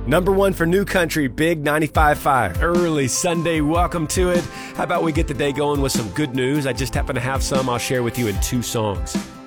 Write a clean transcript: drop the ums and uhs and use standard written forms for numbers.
Number one for New Country, Big 95.5. Early Sunday, welcome to it. How about we get the day going with some good news? I just happen to have some I'll share with you in 2 songs.